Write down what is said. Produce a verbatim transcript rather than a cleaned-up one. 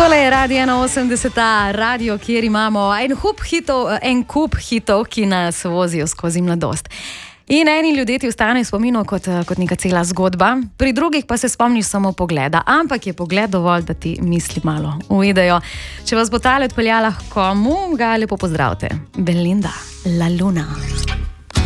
Tole je Radio ena osemdeset, radio, kjer imamo en kup hitov, en kup hitov, ki nas vozijo skozi mladost. In eni ljudje ti ostanejo v spominu kot, kot neka cela zgodba, pri drugih pa se spomniš samo pogleda, ampak je pogled dovolj, da ti misli malo uidejo. Če vas bo tale odpeljala h komu, ga lepo pozdravite. Belinda, La Luna.